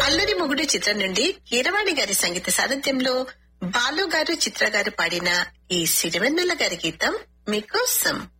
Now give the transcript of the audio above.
అల్లరి మొగుడు చిత్రం నుండి కీరవాణి గారి సంగీత సారథ్యంలో బాలు గారు చిత్ర గారు పాడిన ఈ సిరివెన్నెల గారి గీతం మీకోసం.